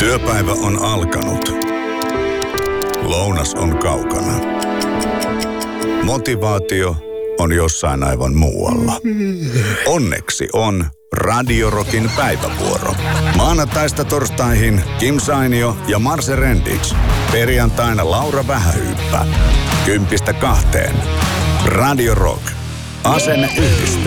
Työpäivä on alkanut. Lounas on kaukana. Motivaatio on jossain aivan muualla. Onneksi on Radio Rockin päivävuoro. Maanantaista torstaihin Kim Sainio ja Marse Rendic. Perjantaina Laura Vähähyyppä. 10:00–2:00. Radio Rock. Asenne yhdistää.